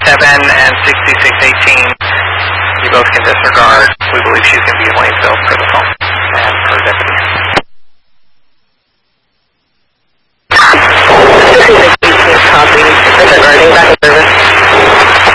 and 6618. You both can disregard. We believe she's going to be in Waynesville for the phone.